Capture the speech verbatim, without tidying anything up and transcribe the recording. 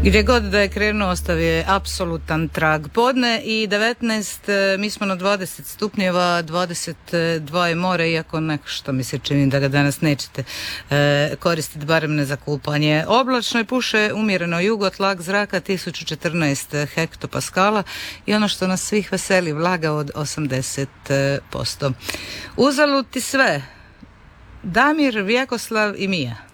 Gdje god da je krenuo ostavio je apsolutan trag. Podne i devetnaest, mi smo na dvadeset stupnjeva, dvadeset dva je more, iako nešto mi se čini da ga danas nećete e, koristiti, barem ne za kupanje. Oblačno je, puše umjereno jugo, tlak zraka tisuću četrnaest hektopaskala i ono što nas svih veseli, vlaga od osamdeset posto. Uzalud ti sve. Damir, Vjekoslav i Mija.